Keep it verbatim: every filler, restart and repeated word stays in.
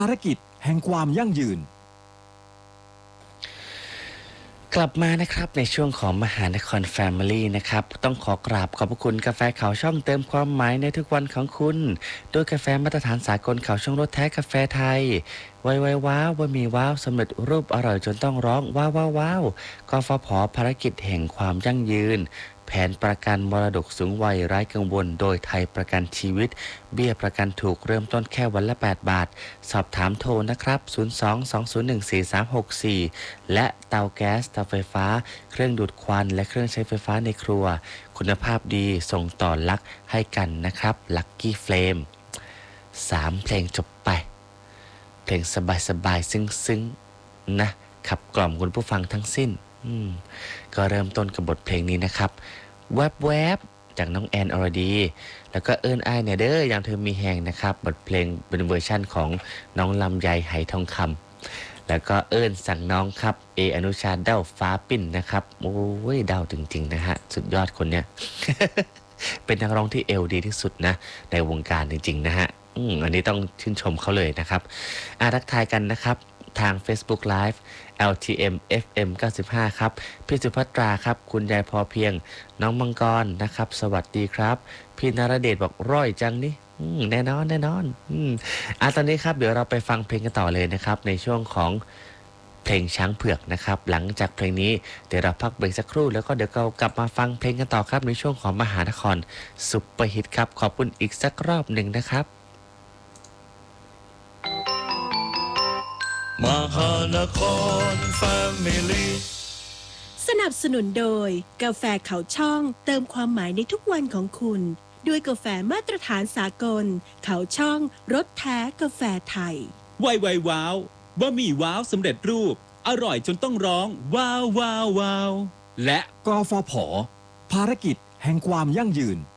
ภารกิจแห่งความยั่งยืนกลับมานะครับในช่วงของมหานคร Family นะครับต้องขอกราบขอบพระคุณกาแฟขาวช่องเติมความหมายในทุกวันของคุณด้วยกาแฟมาตรฐานสากลขาวช่องรสแท้กาแฟไทยไวไวว้าวว่ามีว้าวสำเร็จรูปอร่อยจนต้องร้องว้าวว้าวว้าวกฟผภารกิจแห่งความยั่งยืนแผนประกันมรดกสูงวัยไร้กังวลโดยไทยประกันชีวิตเบี้ยประกันถูกเริ่มต้นแค่วันละแปดบาทสอบถามโทรนะครับศูนย์ สอง สอง ศูนย์ หนึ่ง สี่ สาม หก สี่และเตาแก๊สเตาไฟฟ้าเครื่องดูดควันและเครื่องใช้ไฟฟ้าในครัวคุณภาพดีส่งต่อลักให้กันนะครับลัคกี้เฟลมสามเพลงจบไปเพลงสบายๆซึ้งๆนะขับกล่อมคุณผู้ฟังทั้งสิ้นอืมก็เริ่มต้นกับบทเพลงนี้นะครับแวบแวบจากน้องแอนอรดีแล้วก็เอิ้นอ้ายเนี่ยเด้ออย่างเธอมีแหงนะครับบทเพลงเป็นเวอร์ชั่นของน้องลำไยไหทองคำแล้วก็เอิ้นสั่งน้องครับเออนุชาเด้าฟ้าปิ้นนะครับโอ้ยเด้าจริงๆนะฮะสุดยอดคนเนี้ย เป็นนักร้องที่เอวดีที่สุดนะในวงการจริงๆนะฮะอืมอันนี้ต้องชื่นชมเขาเลยนะครับอาทักทายกันนะครับทาง Facebook Live แอล ที เอ็ม เอฟ เอ็ม เก้าสิบห้าครับพี่สุภัตราครับคุณยายพอเพียงน้องมังกรนะครับสวัสดีครับพี่นรเดชบอกร่อยจังนี่แน่นอนแน่นอนอืมอ่ะตอนนี้ครับเดี๋ยวเราไปฟังเพลงกันต่อเลยนะครับในช่วงของเพลงช้างเผือกนะครับหลังจากเพลงนี้เดี๋ยวเราพักเบรกสักครู่แล้วก็เดี๋ยวเรากลับมาฟังเพลงกันต่อครับในช่วงของมหานครซุปเปอร์ฮิตครับขอบคุณอีกสักรอบหนึ่งนะครับมหานคร Family สนับสนุนโดยกาแฟเขาช่องเติมความหมายในทุกวันของคุณด้วยกาแฟมาตรฐานสากลเขาช่องรสแท้กาแฟไทยไวไวว้าวบะหมี่ว้าวสำเร็จรูปอร่อยจนต้องร้องว้าวว้าวว้าวและกฟผภารกิจแห่งความยั่งยืน